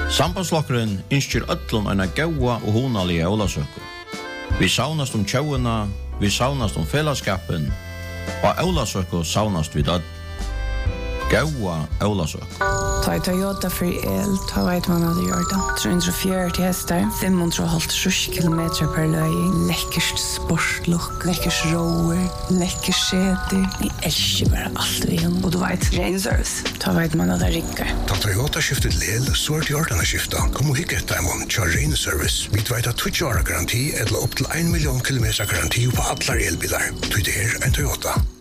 Sambandslokkeren innskjer öllum eina gaua og hunalige ólasøku. Vi saunast tjóuna, vi saunast fellesskapen, og ólasøku saunast við öll. Gaua ólasøku. Ta i Toyota for el, ta vet man hadde gjort det. 340 hester, 550 kilometer per løy, lekkert sportlook, lekkert roer, lekkert skjeder. Jeg elsker bare alt vi har. Og du vet, rain service, ta vet man hadde rikker. Ta Toyota skiftet lel, så det gjort denne skiftet. Kom og hikke etter man kjør rain service. Vi vet at 20 år garanti, eller opp til 1 million kilometer garanti på alle elbiler. Du det en Toyota.